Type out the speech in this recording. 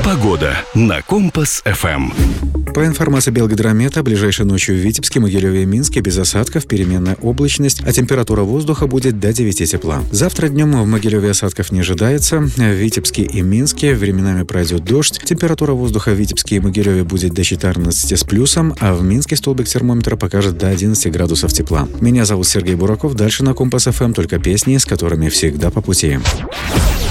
Погода на Компас-ФМ. По информации Белгидромета, ближайшей ночью в Витебске, Могилеве и Минске без осадков, переменная облачность, а температура воздуха будет до 9 тепла. Завтра днем в Могилеве осадков не ожидается. В Витебске и Минске временами пройдет дождь. Температура воздуха в Витебске и Могилеве будет до 14 с плюсом, а в Минске столбик термометра покажет до 11 градусов тепла. Меня зовут Сергей Бураков. Дальше на Компас-ФМ только песни, с которыми всегда по пути.